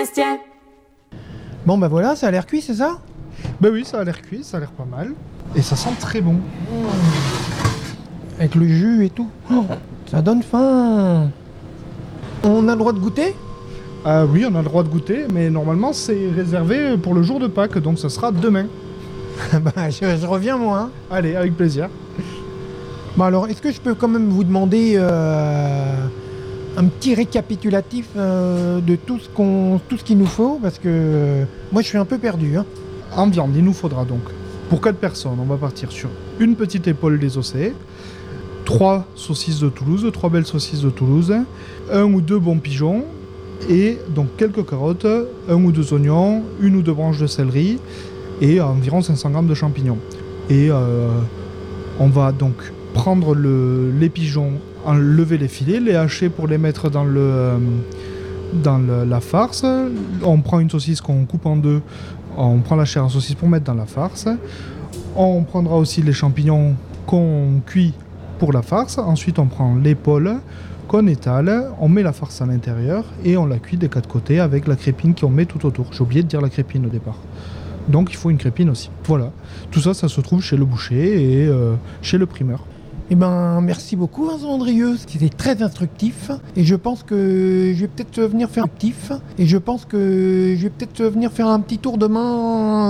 Forestier. Bon bah voilà, ça a l'air cuit, c'est ça? Ben oui, ça a l'air cuit, ça a l'air pas mal. Et ça sent très bon. Avec le jus et tout. Oh, ça donne faim. On a le droit de goûter? Oui, on a le droit de goûter, mais normalement c'est réservé pour le jour de Pâques, donc ça sera demain. Bah je reviens moi. Hein. Allez, avec plaisir. Bon alors, est-ce que je peux quand même vous demander un petit récapitulatif de tout ce qu'il nous faut? Parce que moi je suis un peu perdu. Hein. En viande, il nous faudra donc, pour 4 personnes, on va partir sur une petite épaule désossée, 3 saucisses de Toulouse, 3 belles saucisses de Toulouse, 1 ou 2 bons pigeons, et donc quelques carottes, 1 ou 2 oignons, 1 ou 2 branches de céleri, et environ 500 grammes de champignons. Et on va donc prendre les pigeons, enlever les filets, les hacher pour les mettre dans la farce. On prend une saucisse qu'on coupe en deux, on prend la chair en saucisse pour mettre dans la farce. On prendra aussi les champignons qu'on cuit pour la farce. Ensuite, on prend l'épaule qu'on étale, on met la farce à l'intérieur et on la cuit des 4 côtés avec la crépine qu'on met tout autour. J'ai oublié de dire la crépine au départ. Donc il faut une crépine aussi. Voilà. Tout ça, ça se trouve chez le boucher et chez le primeur. Eh ben, merci beaucoup Vincent Andrieux, c'était très instructif. Et je pense que je vais peut-être venir faire un petit tour demain